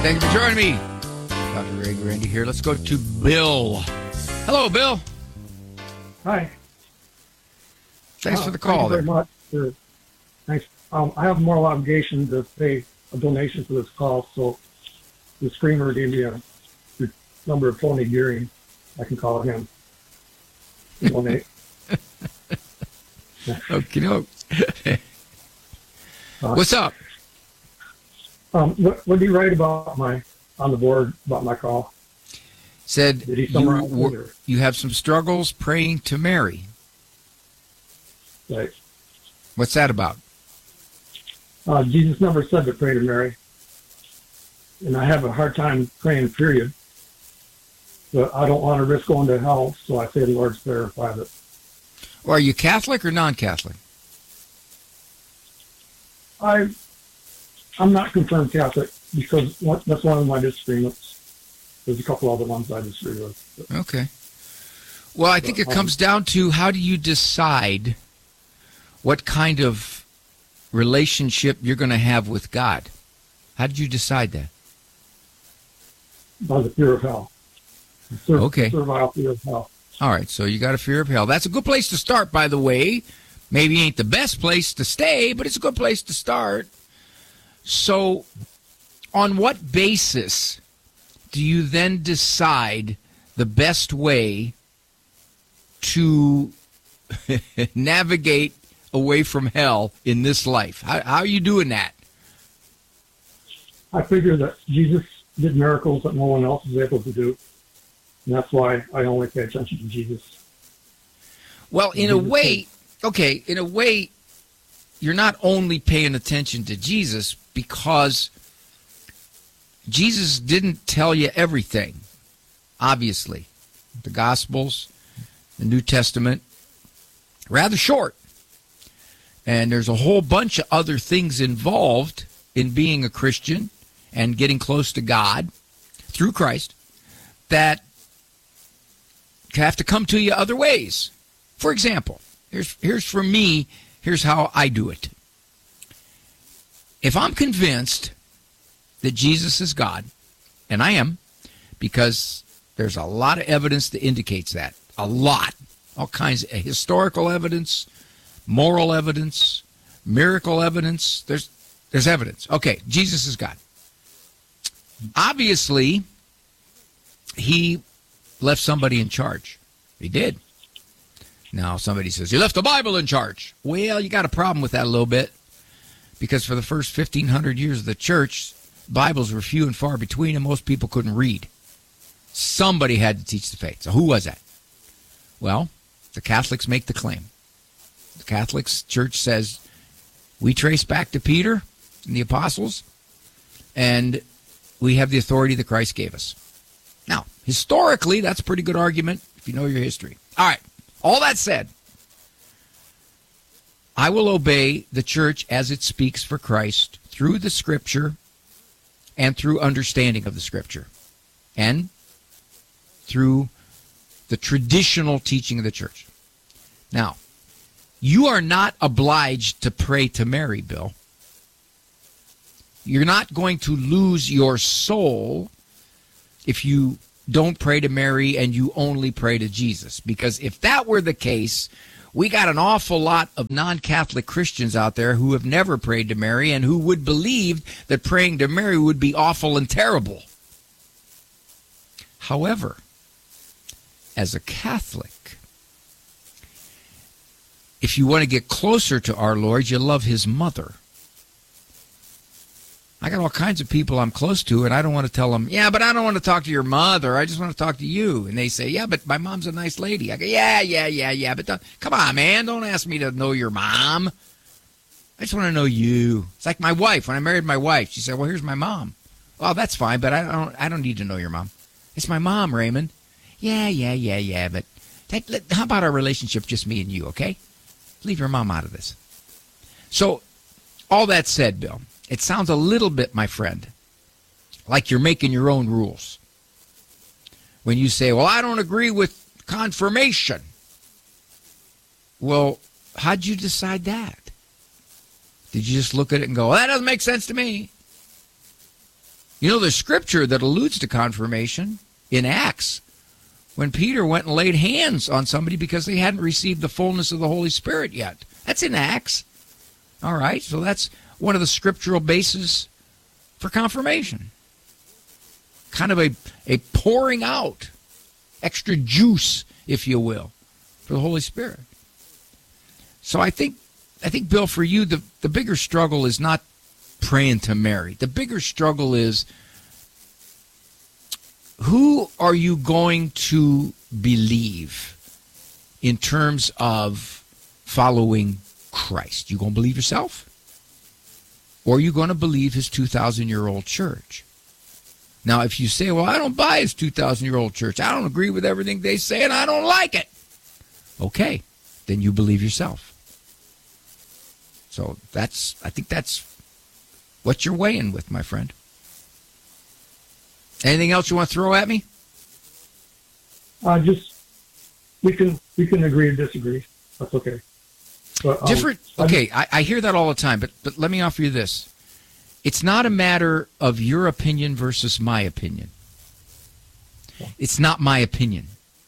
Thank you for joining me. Dr. Ray Grandy here. Let's go to Bill. Hello, Bill. Hi. Thanks for the call. Thank you very much. Thanks. I have a moral obligation to pay a donation for this call, so the screamer gave me a number of Tony Gearing. I can call him to donate. Okay. What's up? What did he write about on the board about my call? Said Did he summarize it, or? you have some struggles praying to Mary. Right. What's that about? Jesus never said to pray to Mary, and I have a hard time praying, period. But I don't want to risk going to hell, so I say the Lord's Prayer in private. Well, are you Catholic or non-Catholic? I'm not confirmed Catholic because that's one of my disagreements. There's a couple other ones I disagree with. Okay. Well, I think it comes down to how do you decide what kind of relationship you're going to have with God? How did you decide that? By the fear of hell. Okay. Servile fear of hell. All right, so you got a fear of hell. That's a good place to start, by the way. Maybe ain't the best place to stay, but it's a good place to start. So on what basis do you then decide the best way to navigate away from hell in this life? How are you doing that? I figure that Jesus did miracles that no one else is able to do. And that's why I only pay attention to Jesus. Well, in a way, you're not only paying attention to Jesus because Jesus didn't tell you everything, obviously. The Gospels, the New Testament, rather short. And there's a whole bunch of other things involved in being a Christian and getting close to God through Christ that have to come to you other ways. For example, here's for me, here's how I do it. If I'm convinced that Jesus is God, and I am, because there's a lot of evidence that indicates that. A lot. All kinds of historical evidence, moral evidence, miracle evidence. There's evidence. Okay, Jesus is God. Obviously, he left somebody in charge. He did. Now, somebody says, he left the Bible in charge. Well, you got a problem with that a little bit, because for the first 1,500 years of the church, Bibles were few and far between, and most people couldn't read. Somebody had to teach the faith. So who was that? Well, the Catholics make the claim. The Catholic Church says, we trace back to Peter and the apostles, and we have the authority that Christ gave us. Now, historically, that's a pretty good argument if you know your history. All right, all that said, I will obey the church as it speaks for Christ through the Scripture and through understanding of the Scripture and through the traditional teaching of the church. Now, you are not obliged to pray to Mary, Bill. You're not going to lose your soul if you don't pray to Mary and you only pray to Jesus. Because if that were the case, we got an awful lot of non-Catholic Christians out there who have never prayed to Mary and who would believe that praying to Mary would be awful and terrible. However, as a Catholic, if you want to get closer to our Lord, you love his mother. I got all kinds of people I'm close to, and I don't want to tell them, yeah, but I don't want to talk to your mother. I just want to talk to you. And they say, yeah, but my mom's a nice lady. I go, yeah, but come on, man. Don't ask me to know your mom. I just want to know you. It's like my wife. When I married my wife, she said, well, here's my mom. Well, that's fine, but I don't need to know your mom. It's my mom, Raymond. Yeah, but how about our relationship, just me and you, okay? Leave your mom out of this. So, all that said, Bill, it sounds a little bit, my friend, like you're making your own rules. When you say, well, I don't agree with confirmation. Well, how'd you decide that? Did you just look at it and go, well, that doesn't make sense to me? You know, there's scripture that alludes to confirmation in Acts when Peter went and laid hands on somebody because they hadn't received the fullness of the Holy Spirit yet. That's in Acts. All right, so that's one of the scriptural bases for confirmation. Kind of a pouring out, extra juice, if you will, for the Holy Spirit. So I think, Bill, for you, the bigger struggle is not praying to Mary. The bigger struggle is, who are you going to believe in terms of following Christ? You going to believe yourself? Or are you going to believe his 2,000-year-old church? Now, if you say, well, I don't buy his 2,000-year-old church, I don't agree with everything they say, and I don't like it. Okay, then you believe yourself. So I think that's what you're weighing with, my friend. Anything else you want to throw at me? We can agree or disagree. That's okay. But, Okay, I hear that all the time, but let me offer you this. It's not a matter of your opinion versus my opinion. It's not my opinion.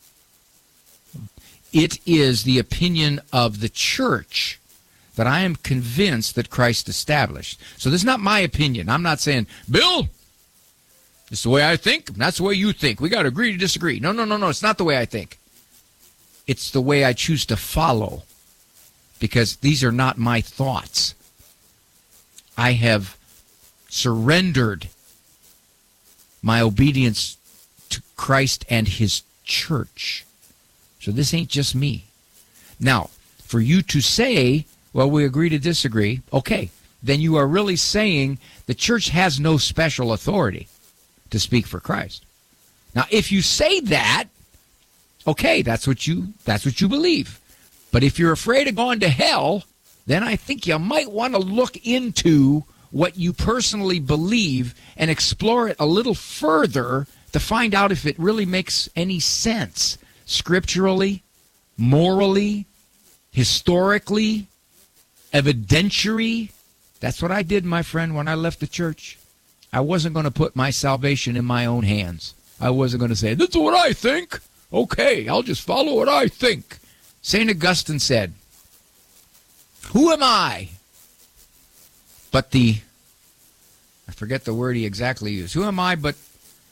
It is the opinion of the church that I am convinced that Christ established. So this is not my opinion. I'm not saying, Bill, this is the way I think, and that's the way you think. We got to agree to disagree. No. It's not the way I think. It's the way I choose to follow, because these are not my thoughts. I have surrendered my obedience to Christ and his church. So this ain't just me. Now, for you to say, well, we agree to disagree, okay, then you are really saying the church has no special authority to speak for Christ. Now, if you say that, okay, that's what you believe. But if you're afraid of going to hell, then I think you might want to look into what you personally believe and explore it a little further to find out if it really makes any sense scripturally, morally, historically, evidentiary. That's what I did, my friend, when I left the church. I wasn't going to put my salvation in my own hands. I wasn't going to say, this is what I think. Okay, I'll just follow what I think. St. Augustine said, who am I? But I forget the word he exactly used. Who am I but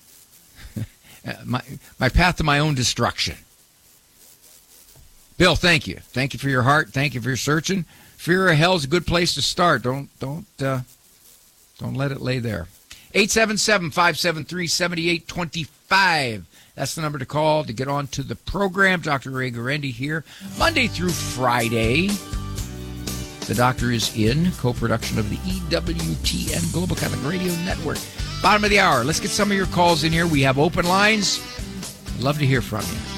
my path to my own destruction? Bill, thank you. Thank you for your heart. Thank you for your searching. Fear of hell is a good place to start. Don't let it lay there. 877-573-7825. That's the number to call to get on to the program. Dr. Ray Guarendi here, Monday through Friday. The doctor is in co-production of the EWTN Global Catholic Radio Network. Bottom of the hour. Let's get some of your calls in here. We have open lines. Love to hear from you.